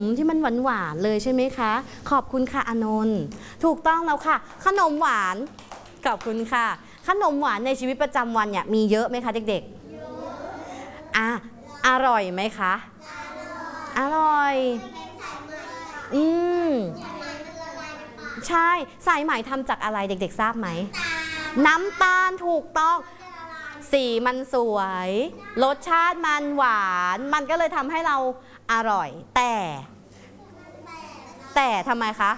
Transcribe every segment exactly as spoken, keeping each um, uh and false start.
ที่มันหวานหวานเลยใช่ไหมคะขอบคุณค่ะอานนท์ถูกต้องแล้วค่ะขนมหวานขอบคุณค่ะขนมหวานในชีวิตประจำวันเนี่ยมีเยอะไหมคะเด็กๆเยอะอ่ะอร่อยไหมคะอร่อยอืมใช่สายไหมทำจากอะไรเด็กๆทราบไหมน้ำตาลถูกต้องสีมันสวยรสชาติมันหวานมันก็เลยทำให้เราอร่อยแต่แต่ทำไมคะ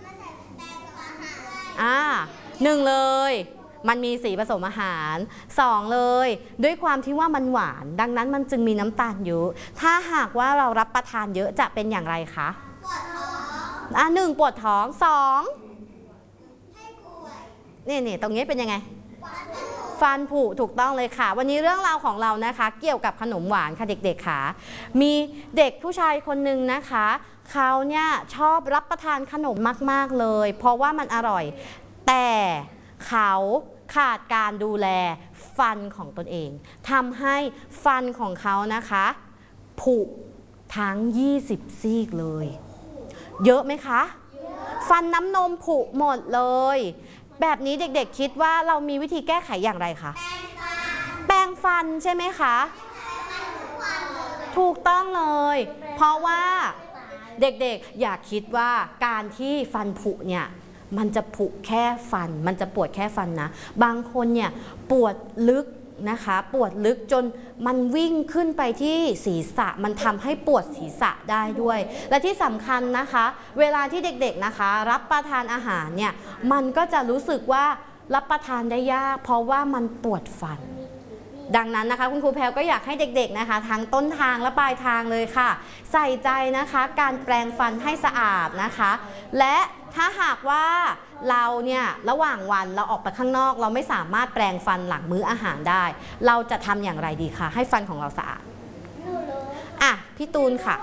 อ่าหนึ่งเลยมันมีสีผสมอาหารสองเลยด้วยความที่ว่ามันหวานดังนั้นมันจึงมีน้ำตาลเยอะถ้าหากว่าเรารับประทานเยอะจะเป็นอย่างไรคะปวดท้องอ่ะหนึ่งปวดท้องสองให้ป่วยนี่นี่ตรงนี้เป็นยังไงฟันผุถูกต้องเลยค่ะวันนี้เรื่องราวของเรานะคะเกี่ยวกับขนมหวานค่ะเด็กๆค่ะมีเด็กผู้ชายคนหนึ่งนะคะเขาเนี่ยชอบรับประทานขนมมากๆเลยเพราะว่ามันอร่อยแต่เขาขาดการดูแลฟันของตนเองทำให้ฟันของเขานะคะผุทั้งยี่สิบซี่เลยเยอะไหมคะฟันน้ำนมผุหมดเลยแบบนี้เด็กๆคิดว่าเรามีวิธีแก้ไขอย่างไรคะแปรงฟันใช่ไหมคะถูกต้องเลยเพราะว่าเด็กๆอย่าคิดว่าการที่ฟันผุเนี่ยมันจะผุแค่ฟันมันจะปวดแค่ฟันนะบางคนเนี่ยปวดลึกนะคะปวดลึกจนมันวิ่งขึ้นไปที่ศีรษะมันทำให้ปวดศีรษะได้ด้วยและที่สำคัญนะคะเวลาที่เด็กๆนะคะรับประทานอาหารเนี่ยมันก็จะรู้สึกว่ารับประทานได้ยากเพราะว่ามันปวดฟันดังนั้นนะคะคุณครูแพรก็อยากให้เด็กๆนะคะทั้งต้นทางและปลายทางเลยค่ะใส่ใจนะคะการแปรงฟันให้สะอาดนะคะและถ้าหากว่าเราเนี่ยระหว่างวันเราออกไปข้างนอกเราไม่สามารถแปรงฟันหลังมื้ออาหารได้เราจะทำอย่างไรดีคะให้ฟันของเราสะอาดอ่ะพี่ตูนค่ะ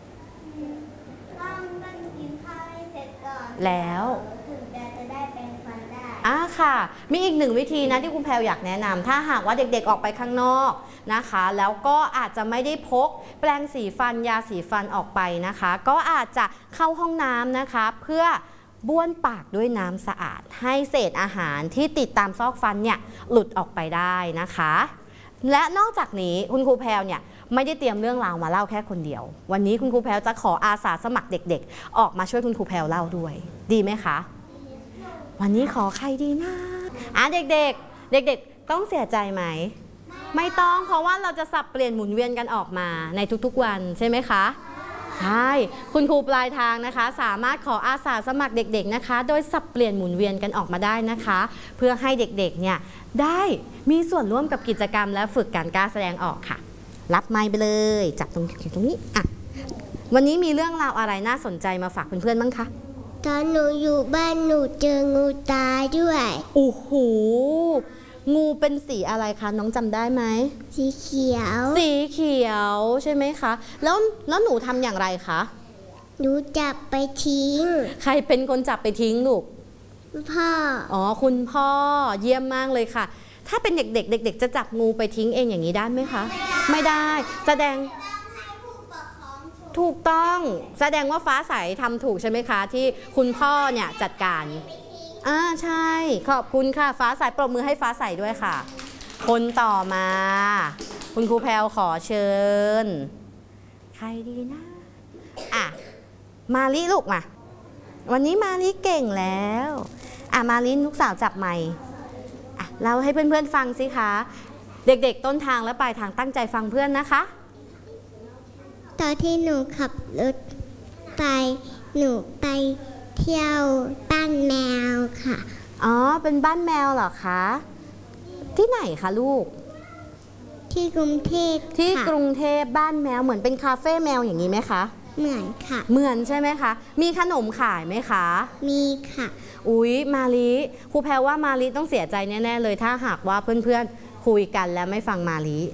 ต้องกินข้าวให้เสร็จก่อนแล้วถึงจะได้แปรงฟันได้อ่ะค่ะมีอีกหนึ่งวิธีนะที่คุณแพรอยากแนะนำถ้าหากว่าเด็กๆออกไปข้างนอกนะคะแล้วก็อาจจะไม่ได้พกแปรงสีฟันยาสีฟันออกไปนะคะก็อาจจะเข้าห้องน้ำนะคะเพื่อบ้วนปากด้วยน้ำสะอาดให้เศษอาหารที่ติดตามซอกฟันเนี่ยหลุดออกไปได้นะคะและนอกจากนี้คุณครูแพรเนี่ยไม่ได้เตรียมเรื่องราวมาเล่าแค่คนเดียววันนี้คุณครูแพรจะขออาสาสมัครเด็กๆออกมาช่วยคุณครูแพรเล่าด้วยดีไหมคะวันนี้ขอใครดีนะอ่ะเด็กๆเด็กๆต้องเสียใจไหมไม่ต้องเพราะว่าเราจะสับเปลี่ยนหมุนเวียนกันออกมาในทุกๆวันใช่ไหมคะใช่คุณครูปลายทางนะคะสามารถขออาสาสมัครเด็กๆนะคะโดยสับเปลี่ยนหมุนเวียนกันออกมาได้นะคะเพื่อให้เด็กๆเนี่ยได้มีส่วนร่วมกับกิจกรรมและฝึกการกล้าแสดงออกค่ะรับไมค์ไปเลยจับตรงตรงนี้อ่ะวันนี้มีเรื่องราวอะไรน่าสนใจมาฝากเพื่อนๆบ้างคะตอนหนูอยู่บ้านหนูเจองูตายด้วยโอ้โหงูเป็นสีอะไรคะน้องจำได้ไหมสีเขียวสีเขียวใช่ไหมคะแล้วแล้วหนูทำอย่างไรคะหนูจับไปทิ้งใครเป็นคนจับไปทิ้งลูกพ่ออ๋อคุณพ่อเยี่ยมมากเลยค่ะถ้าเป็นเด็กๆเด็กๆจะจับงูไปทิ้งเองอย่างนี้ได้ไหมคะไม่ได้แสดงถูกต้องแสดงว่าฟ้าใสทำถูกใช่ไหมคะที่คุณพ่อเนี่ยจัดการอ่าใช่ขอบคุณค่ะฟ้าใสปรบมือให้ฟ้าใสด้วยค่ะคนต่อมาคุณครูแพรวขอเชิญใครดีนะอ่ะมาลิลูกมาวันนี้มาลิเก่งแล้วอ่ะมาลิลูกสาวจับไมค์อ่ะเล่าให้เพื่อนๆฟังสิคะเด็กๆต้นทางและปลายทางตั้งใจฟังเพื่อนนะคะตอนที่หนูขับรถไปหนูไปเที่ยวบ้านแมวค่ะอ๋อเป็นบ้านแมวเหรอคะที่ไหนคะลูกที่กรุงเทพที่กรุงเทพบ้านแมวเหมือนเป็นคาเฟ่แมวอย่างนี้ไหมคะเหมือนค่ะเหมือนใช่ไหมคะมีขนมขายไหมคะมีค่ะอุ๊ยมาลิครูแพรว่ามาลิต้องเสียใจแน่ๆเลยถ้าหากว่าเพื่อนๆคุยกันแล้วไม่ฟังมาลิ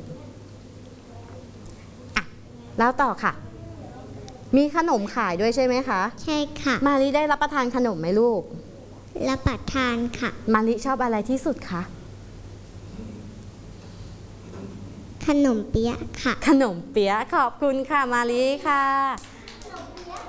อ่ะแล้วต่อค่ะมีขนมขายด้วยใช่ไหมคะใช่ค่ะมาลิได้รับประทานขนมไหมลูกรับประทานค่ะมาลิชอบอะไรที่สุดคะขนมเปี๊ยะค่ะขนมเปี๊ยะขอบคุณค่ะมาลิค่ะ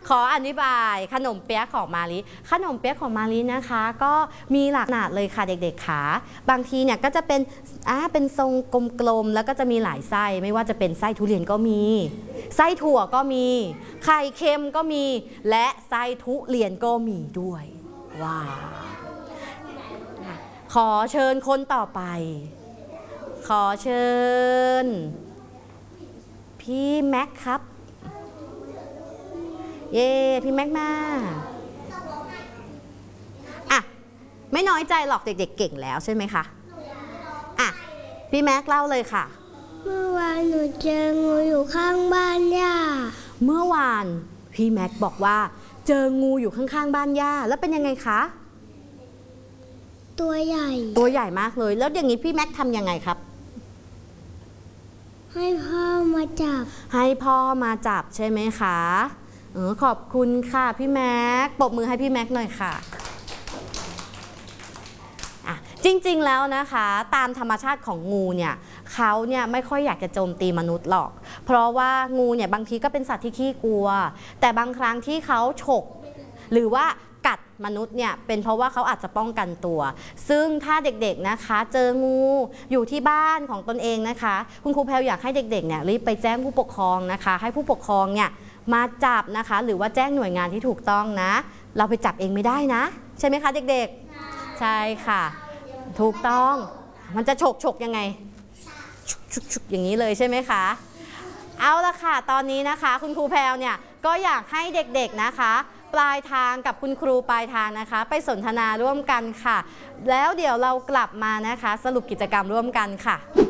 ขออธิบายขนมเปี๊ยะของมาลิขนมเปี๊ยะของมาลินะคะก็มีหลากหลายเลยค่ะเด็กๆค่ะบางทีเนี่ยก็จะเป็นอ่าเป็นทรงกลมๆแล้วก็จะมีหลายไส้ไม่ว่าจะเป็นไส้ทุเรียนก็มีไส้ถั่วก็มีไข่เค็มก็มีและไส้ทุเรียนก็มีด้วยว้าวขอเชิญคนต่อไปขอเชิญพี่แม็กครับเย้พี่แม็กมาอ่ะไม่น้อยใจหรอกเด็กๆเก่งแล้วใช่ไหมคะอ่ะพี่แม็กเล่าเลยค่ะเมื่อวานหนูเจองูอยู่ข้างบ้านย่าเมื่อวานพี่แม็กบอกว่าเจองูอยู่ข้างๆบ้านย่าแล้วเป็นยังไงคะตัวใหญ่ตัวใหญ่มากเลยแล้วอย่างนี้พี่แม็กทำยังไงครับให้พ่อมาจับให้พ่อมาจับใช่ไหมคะเออขอบคุณค่ะพี่แม็กปรบมือให้พี่แม็กหน่อยค่ะอ่ะจริงๆแล้วนะคะตามธรรมชาติของงูเนี่ยเขาเนี่ยไม่ค่อยอยากจะโจมตีมนุษย์หรอกเพราะว่างูเนี่ยบางทีก็เป็นสัตว์ที่ขี้กลัวแต่บางครั้งที่เขาฉกหรือว่ากัดมนุษย์เนี่ยเป็นเพราะว่าเขาอาจจะป้องกันตัวซึ่งถ้าเด็กๆนะคะเจองูอยู่ที่บ้านของตนเองนะคะคุณครูแพลวอยากให้เด็กๆเนี่ยรีบไปแจ้งผู้ปกครองนะคะให้ผู้ปกครองเนี่ยมาจับนะคะหรือว่าแจ้งหน่วยงานที่ถูกต้องนะเราไปจับเองไม่ได้นะใช่ไหมคะเด็กๆใช่ค่ะถูกต้องมันจะฉกฉกยังไงชุกๆอย่างนี้เลยใช่ไหมคะเอาละค่ะตอนนี้นะคะคุณครูแพลวเนี่ยก็อยากให้เด็กๆนะคะปลายทางกับคุณครูปลายทางนะคะไปสนทนาร่วมกันค่ะแล้วเดี๋ยวเรากลับมานะคะสรุปกิจกรรมร่วมกันค่ะ